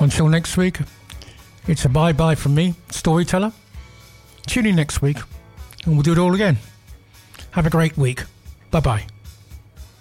Until next week, it's a bye-bye from me, Storyteller. Tune in next week and we'll do it all again. Have a great week. Bye-bye.